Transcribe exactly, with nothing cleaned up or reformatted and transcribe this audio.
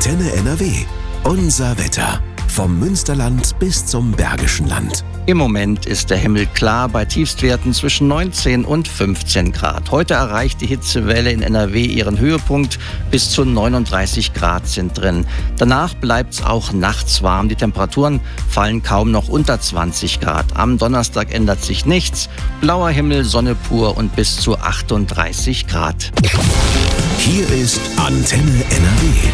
Antenne N R W. Unser Wetter. Vom Münsterland bis zum Bergischen Land. Im Moment ist der Himmel klar bei Tiefstwerten zwischen neunzehn und fünfzehn Grad. Heute erreicht die Hitzewelle in N R W ihren Höhepunkt. Bis zu neununddreißig Grad sind drin. Danach bleibt es auch nachts warm. Die Temperaturen fallen kaum noch unter zwanzig Grad. Am Donnerstag ändert sich nichts. Blauer Himmel, Sonne pur und bis zu achtunddreißig Grad. Hier ist Antenne N R W.